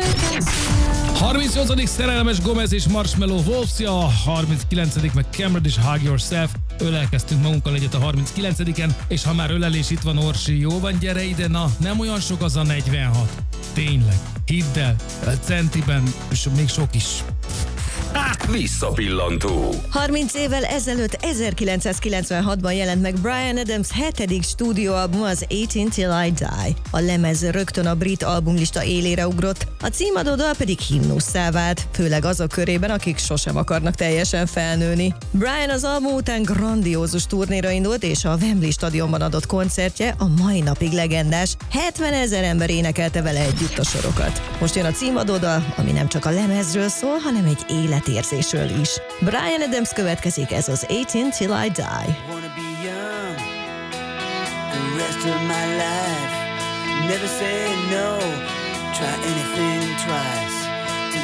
38. szerelmes Gomez és Marshmello Wolves-ja, a 39. meg Cameron és Hug Yourself. Ölelkeztünk magunkkal egyet a 39-en, és ha már ölelés, itt van Orsi. Jó van, gyere ide, na, nem olyan sok az a 46. Tényleg, hidd el, centiben, és még sok is. Visszapillantó. 30 évvel ezelőtt 1996-ban jelent meg Bryan Adams 7. stúdióalbum, az 18 Till I Die. A lemez rögtön a brit albumlista élére ugrott, a címadó dal pedig himnusszá vált, főleg azok körében, akik sosem akarnak teljesen felnőni. Bryan az album után grandiózus turnéra indult, és a Wembley stadionban adott koncertje a mai napig legendás. 70 000 ember énekelte vele együtt a sorokat. Most jön a címadó dal, ami nem csak a lemezről szól, hanem egy életérzésről is. Bryan Adams következik, ez az 18 Till I Die. Wanna be young the rest of my life. Never say no, try anything